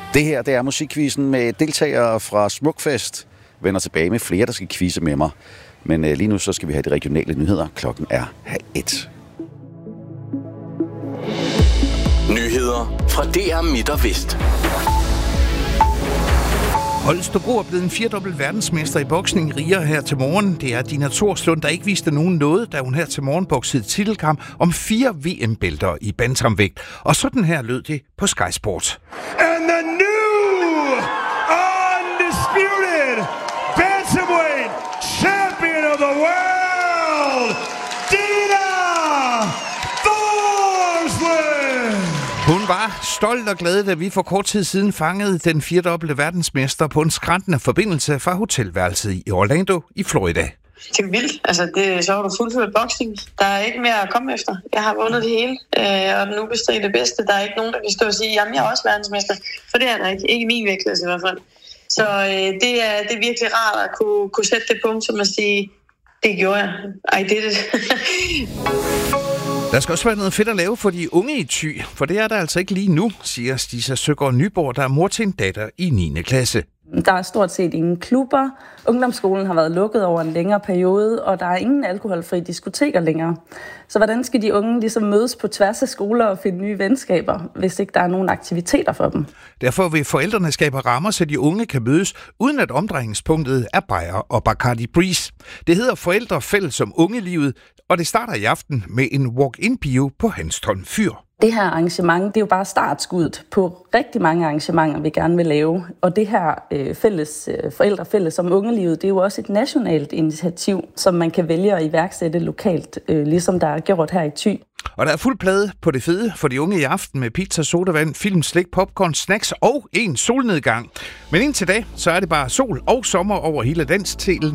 Det her, det er musikquizzen med deltagere fra Smukfest. Vender tilbage med flere, der skal quizze med mig. Men lige nu så skal vi have de regionale nyheder. Klokken er 1:30. Nyheder fra DR Midt og Vest. Holstebro er blevet en 4-dobbelt verdensmester i boksning riger her til morgen. Det er Dina Thorslund, der ikke viste nogen noget, da hun her til morgen boksede titelkamp om 4 VM-bælter i bantamvægt. Og sådan her lød det på Sky Sport. And the new undisputed bantamweight champion of the world, Dina Thorslund! Hun var stolt og glad, da vi for kort tid siden fangede den 4-dobbelte verdensmester på en skrantende forbindelse fra hotelværelset i Orlando i Florida. Det er vildt. Så har du fuldført boksning. Der er ikke mere at komme efter. Jeg har vundet det hele, og den ubestridte bedste. Der er ikke nogen, der kan stå og sige, jamen jeg er også verdensmester. For det er der ikke. Ikke i min vægtklasse i hvert fald. Så det er virkelig rart at kunne sætte det punkt, som at sige, det gjorde jeg. I did it. Der skal også være noget fedt at lave for de unge i Thy, for det er der altså ikke lige nu, siger Stisa Søgaard Nyborg, der er mor til en datter i 9. klasse. Der er stort set ingen klubber. Ungdomsskolen har været lukket over en længere periode, og der er ingen alkoholfri diskoteker længere. Så hvordan skal de unge ligesom mødes på tværs af skoler og finde nye venskaber, hvis ikke der er nogen aktiviteter for dem? Derfor vil forældrene skabe rammer, så de unge kan mødes, uden at omdrejningspunktet er Bayer og Bacardi Breeze. Det hedder Forældre Fælles om Ungelivet, og det starter i aften med en walk-in-bio på Hanstholm Fyr. Det her arrangement, det er jo bare startskuddet på rigtig mange arrangementer, vi gerne vil lave. Og det her Forældre Fælles om Ungelivet, det er jo også et nationalt initiativ, som man kan vælge at iværksætte lokalt, ligesom der er gjort her i Thy. Og der er fuld plade på det fede for de unge i aften med pizza, sodavand, film, slik, popcorn, snacks og en solnedgang. Men indtil da, så er det bare sol og sommer over hele danskdelen.